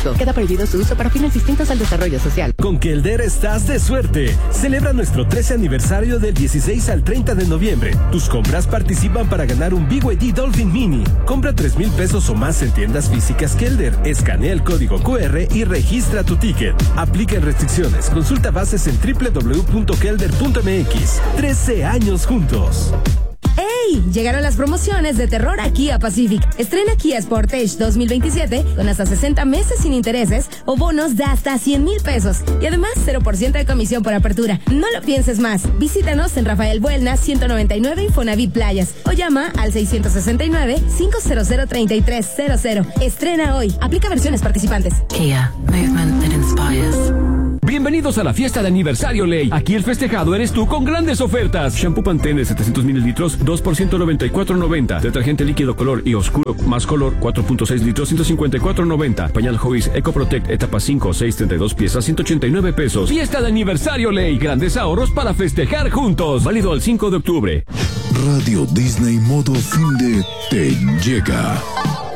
riesgo. Queda prohibido su uso para fines distintos al desarrollo social. Con Kelder estás de suerte. Celebra nuestro 13 aniversario del 16 al 30 de noviembre. Tus compras participan para ganar un BYD Dolphin Mini. Compra 3,000 pesos o más en tiendas físicas Kelder. Escanea el código QR y registra tu ticket. Aplica restricciones. Consulta bases en www.kelder.mx. 13 años juntos. ¡Ey! Llegaron las promociones de terror a Kia Pacific. Estrena Kia Sportage 2027 con hasta 60 meses sin intereses o bonos de hasta 100,000 pesos. Y además 0% de comisión por apertura. No lo pienses más. Visítanos en Rafael Buelna 199 Infonavit Playas o llama al 669-500-3300. Estrena hoy. Aplica versiones participantes. Kia, movement that inspires. Bienvenidos a la fiesta de aniversario Ley. Aquí el festejado eres tú con grandes ofertas. Shampoo Pantene 700 mililitros, 2 por 194.90. Detergente líquido color y oscuro más color, 4.6 litros, 154.90. Pañal Jovis Eco Protect etapa 5, 632 piezas, 189 pesos. Fiesta de aniversario Ley. Grandes ahorros para festejar juntos. Válido al 5 de octubre. Radio Disney modo fin de te llega.